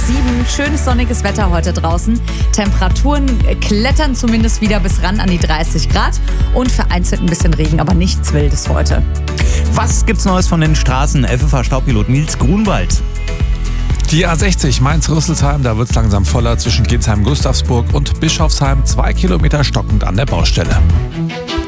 7. Schönes sonniges Wetter heute draußen. Temperaturen klettern zumindest wieder bis ran an die 30 Grad und vereinzelt ein bisschen Regen, aber nichts Wildes heute. Was gibt's Neues von den Straßen? FFH-Staubpilot Nils Grunwald. Die A60 Mainz-Rüsselsheim, da wird's langsam voller zwischen Gensheim-Gustavsburg und Bischofsheim. 2 Kilometer stockend an der Baustelle.